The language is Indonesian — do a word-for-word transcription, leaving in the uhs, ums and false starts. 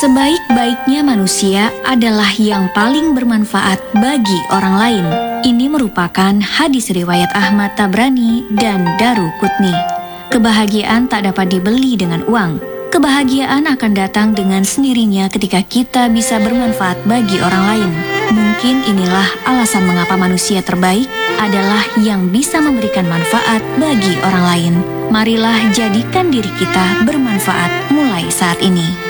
Sebaik-baiknya manusia adalah yang paling bermanfaat bagi orang lain. Ini merupakan hadis riwayat Ahmad Tabrani dan Daruqutni. Kebahagiaan tak dapat dibeli dengan uang. Kebahagiaan akan datang dengan sendirinya ketika kita bisa bermanfaat bagi orang lain. Mungkin inilah alasan mengapa manusia terbaik adalah yang bisa memberikan manfaat bagi orang lain. Marilah jadikan diri kita bermanfaat mulai saat ini.